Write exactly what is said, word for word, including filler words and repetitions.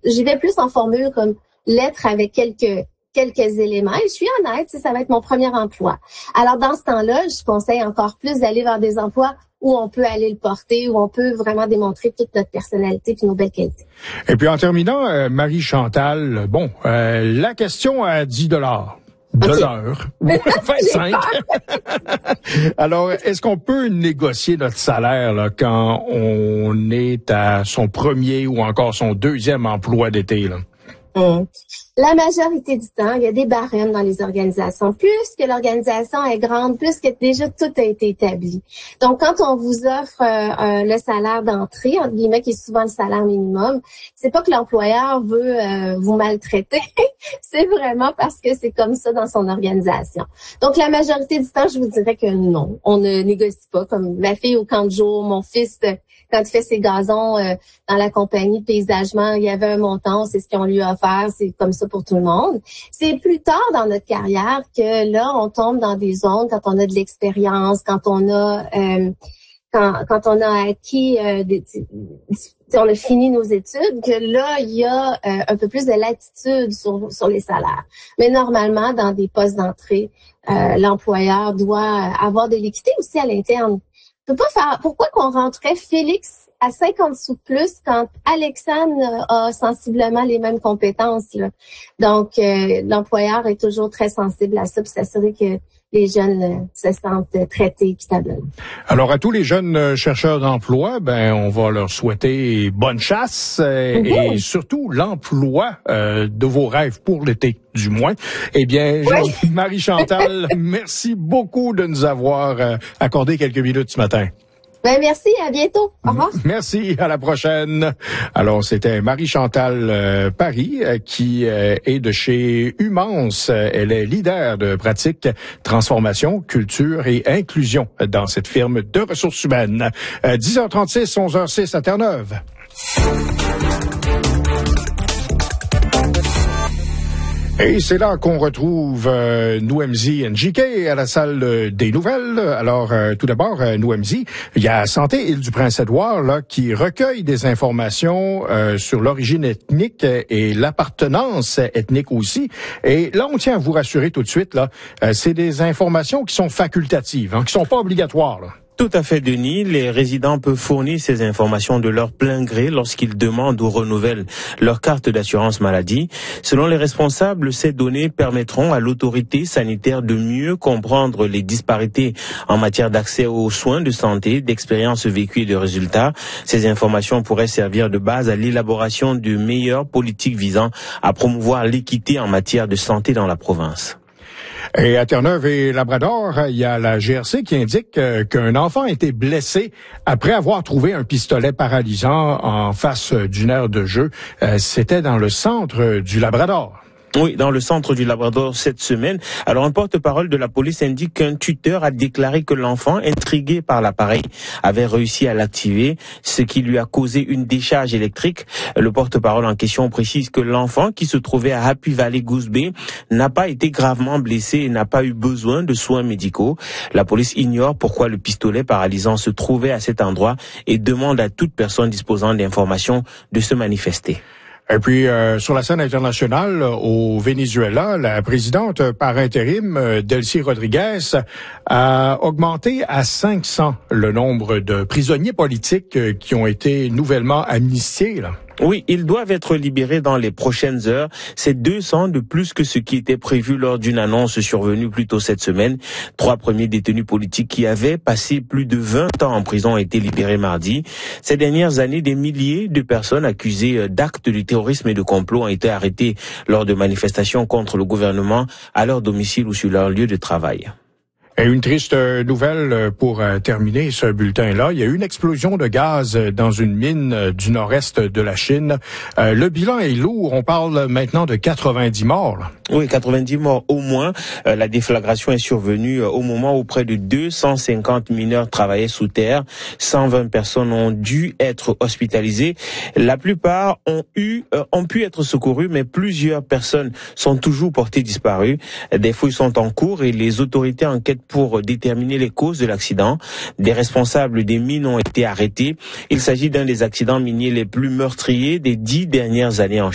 j'y vais plus en formule comme lettre avec quelques quelques éléments. Et je suis honnête, ça va être mon premier emploi. Alors, dans ce temps-là, je conseille encore plus d'aller vers des emplois où on peut aller le porter, où on peut vraiment démontrer toute notre personnalité et nos belles qualités. Et puis, en terminant, euh, Marie-Chantal, bon, euh, la question à dix dollars. De okay. l'heure. vingt-cinq. Alors, est-ce qu'on peut négocier notre salaire là, quand on est à son premier ou encore son deuxième emploi d'été, là? Hum. La majorité du temps, il y a des barèmes dans les organisations. Plus que l'organisation est grande, plus que déjà tout a été établi. Donc, quand on vous offre euh, euh, le salaire d'entrée, entre guillemets, qui est souvent le salaire minimum, c'est pas que l'employeur veut euh, vous maltraiter, c'est vraiment parce que c'est comme ça dans son organisation. Donc, la majorité du temps, je vous dirais que non, on ne négocie pas. Comme ma fille au camp de jour, mon fils, quand il fait ses gazons euh, dans la compagnie de paysagement, il y avait un montant, c'est ce qu'on lui a offert, c'est comme ça pour tout le monde. C'est plus tard dans notre carrière que là, on tombe dans des zones quand on a de l'expérience, quand on a euh, quand, quand on a acquis euh, des, on a fini nos études, que là, il y a euh, un peu plus de latitude sur, sur les salaires. Mais normalement, dans des postes d'entrée, euh, l'employeur doit avoir de l'équité aussi à l'interne. On peut pas faire. Pourquoi qu'on rentrait Félix à cinquante sous de plus quand Alexandre a sensiblement les mêmes compétences, là? Donc, euh, l'employeur est toujours très sensible à ça pour s'assurer que les jeunes euh, se sentent traités équitablement. Alors, à tous les jeunes chercheurs d'emploi, ben, on va leur souhaiter bonne chasse euh, mm-hmm. et surtout l'emploi euh, de vos rêves pour l'été, du moins. Eh bien, oui. Marie-Chantal, merci beaucoup de nous avoir euh, accordé quelques minutes ce matin. Ben merci, à bientôt. Au revoir. Merci, à la prochaine. Alors, c'était Marie-Chantal euh, Paris euh, qui euh, est de chez Humance. Elle est leader de pratique transformation, culture et inclusion dans cette firme de ressources humaines. Euh, dix heures trente-six, onze heures six à Terre-Neuve. Et c'est là qu'on retrouve euh, Nouemzi Njike à la salle des nouvelles. Alors, euh, tout d'abord, euh, Nouemzi, il y a Santé Île-du-Prince-Édouard là qui recueille des informations euh, sur l'origine ethnique et l'appartenance ethnique aussi. Et là, on tient à vous rassurer tout de suite, là, euh, c'est des informations qui sont facultatives, hein, qui sont pas obligatoires, là. Tout à fait, Denis. Les résidents peuvent fournir ces informations de leur plein gré lorsqu'ils demandent ou renouvellent leur carte d'assurance maladie. Selon les responsables, ces données permettront à l'autorité sanitaire de mieux comprendre les disparités en matière d'accès aux soins de santé, d'expériences vécues et de résultats. Ces informations pourraient servir de base à l'élaboration de meilleures politiques visant à promouvoir l'équité en matière de santé dans la province. Et à Terre-Neuve et Labrador, il y a la G R C qui indique euh, qu'un enfant a été blessé après avoir trouvé un pistolet paralysant en face d'une aire de jeu. Euh, c'était dans le centre du Labrador. Oui, dans le centre du Labrador cette semaine. Alors, un porte-parole de la police indique qu'un tuteur a déclaré que l'enfant, intrigué par l'appareil, avait réussi à l'activer, ce qui lui a causé une décharge électrique. Le porte-parole en question précise que l'enfant, qui se trouvait à Happy Valley Goose Bay, n'a pas été gravement blessé et n'a pas eu besoin de soins médicaux. La police ignore pourquoi le pistolet paralysant se trouvait à cet endroit et demande à toute personne disposant d'informations de se manifester. Et puis, euh, sur la scène internationale, au Venezuela, la présidente par intérim, euh, Delcy Rodriguez, a augmenté à cinq cents le nombre de prisonniers politiques euh, qui ont été nouvellement amnistiés, là. Oui, ils doivent être libérés dans les prochaines heures. C'est deux cents de plus que ce qui était prévu lors d'une annonce survenue plus tôt cette semaine. Trois premiers détenus politiques qui avaient passé plus de vingt ans en prison ont été libérés mardi. Ces dernières années, des milliers de personnes accusées d'actes de terrorisme et de complot ont été arrêtées lors de manifestations contre le gouvernement à leur domicile ou sur leur lieu de travail. Et une triste nouvelle pour terminer ce bulletin-là. Il y a eu une explosion de gaz dans une mine du nord-est de la Chine. Euh, le bilan est lourd. On parle maintenant de quatre-vingt-dix morts, là. Oui, quatre-vingt-dix morts au moins. Euh, la déflagration est survenue au moment où près de deux cent cinquante mineurs travaillaient sous terre. cent vingt personnes ont dû être hospitalisées. La plupart ont eu, euh, ont pu être secourues, mais plusieurs personnes sont toujours portées disparues. Des fouilles sont en cours et les autorités enquêtent pour déterminer les causes de l'accident. Des responsables des mines ont été arrêtés. Il s'agit d'un des accidents miniers les plus meurtriers des dix dernières années en Chine.